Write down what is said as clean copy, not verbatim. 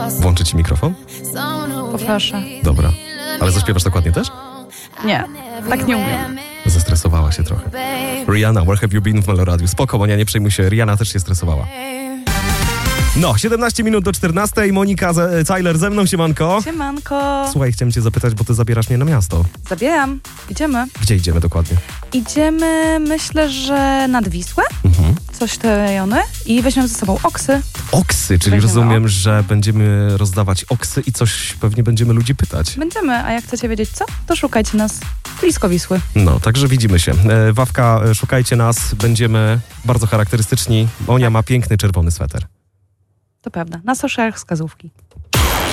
Włączyć ci mikrofon? Poproszę. Dobra. Ale zaśpiewasz dokładnie też? Nie, tak nie umiem. Zestresowała się trochę. Rihanna, Where Have You Been w Meloradiu. Spoko, Monia, nie przejmuj się. Rihanna też się stresowała. No, 17 minut do 14. Monika Cajler ze mną, siemanko. Siemanko. Słuchaj, chciałem cię zapytać, bo ty zabierasz mnie na miasto. Zabieram. Idziemy. Gdzie idziemy dokładnie? Idziemy, myślę, że nad Wisłę. Coś te rejony. I weźmiemy ze sobą oksy. Oksy, czyli rozumiem, że będziemy rozdawać oksy i coś pewnie będziemy ludzi pytać. Będziemy, a jak chcecie wiedzieć co, to szukajcie nas blisko Wisły. No, także widzimy się. Wawka, szukajcie nas, będziemy bardzo charakterystyczni. Monia ma piękny czerwony sweter. To prawda, na socialach wskazówki.